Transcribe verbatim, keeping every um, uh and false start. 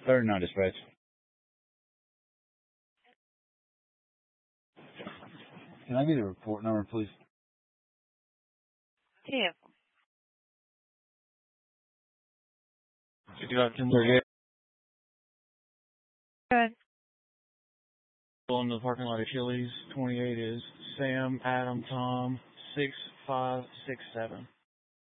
thirty-nine dispatch. Can I get a report number, please? Yeah. fifty-five ten thirty-eight. Good. In the parking lot of Chili's. twenty-eight is Sam, Adam, Tom, six five six seven.